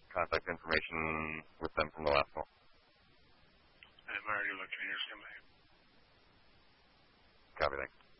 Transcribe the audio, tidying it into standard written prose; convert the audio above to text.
contact information with them from the last call. I'm already looking here. Stand by. Copy, thanks.